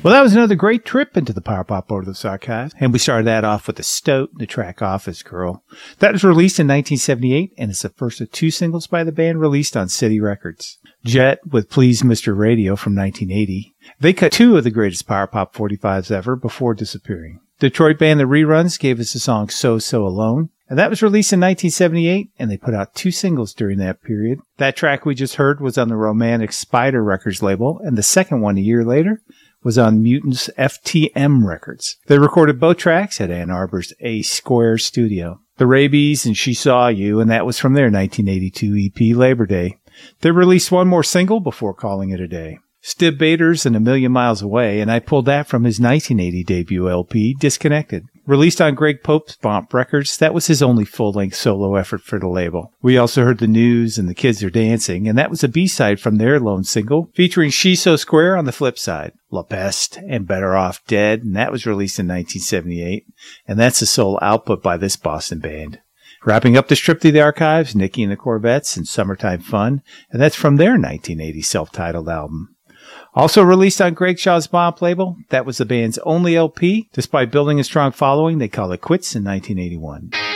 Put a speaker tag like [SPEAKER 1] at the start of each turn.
[SPEAKER 1] Well, that was another great trip into the Power Pop Orthodox Archives, and we started that off with the Stoat, the track Office Girl. That was released in 1978, and it's the first of 2 singles by the band released on City Records. Jet with Please Mr. Radio from 1980. They cut 2 of the greatest Power Pop 45s ever before disappearing. Detroit band The Reruns gave us the song So So Alone, and that was released in 1978, and they put out 2 singles during that period. That track we just heard was on the Romantic Spider Records label, and the second one a year later was on Mutant's FTM Records. They recorded both tracks at Ann Arbor's A Square studio. The Rabies and She Saw You, and that was from their 1982 EP Labor Day. They released one more single before calling it a day. Stib Bader's and A Million Miles Away, and I pulled that from his 1980 debut LP, Disconnected. Released on Greg Pope's Bomp Records, that was his only full-length solo effort for the label. We also heard The News and The Kids Are Dancing, and that was a B-side from their lone single, featuring She's So Square on the flip side. La Peste and Better Off Dead, and that was released in 1978, and that's the sole output by this Boston band. Wrapping up this trip through the archives, Nicky and the Corvettes and Summertime Fun, and that's from their 1980 self-titled album. Also released on Greg Shaw's Bomp label, that was the band's only LP. Despite building a strong following, they called it quits in 1981.